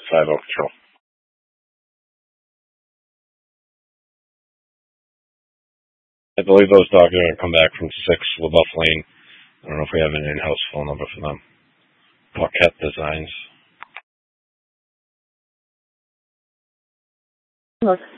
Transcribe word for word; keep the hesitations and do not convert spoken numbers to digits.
five oh Control. I believe those dogs are going to come back from six LaBeouf Lane. I don't know if we have an in-house phone number for them. Paquette Designs.